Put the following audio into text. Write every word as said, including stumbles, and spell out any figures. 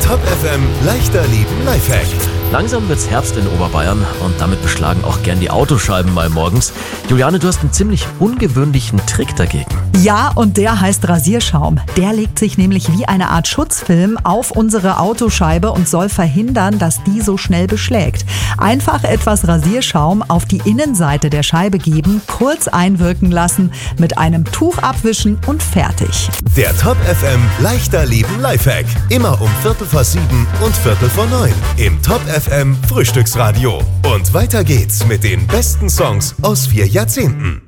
Top F M leichter leben Lifehack. Langsam wird's Herbst in Oberbayern und damit beschlagen auch gern die Autoscheiben mal morgens. Juliane, du hast einen ziemlich ungewöhnlichen Trick dagegen. Ja, und der heißt Rasierschaum. Der legt sich nämlich wie eine Art Schutzfilm auf unsere Autoscheibe und soll verhindern, dass die so schnell beschlägt. Einfach etwas Rasierschaum auf die Innenseite der Scheibe geben, kurz einwirken lassen, mit einem Tuch abwischen und fertig. Der Top F M leichter leben Lifehack. Immer um Viertel vor sieben und Viertel vor neun im Top F M Frühstücksradio. Und weiter geht's mit den besten Songs aus vier Jahrzehnten.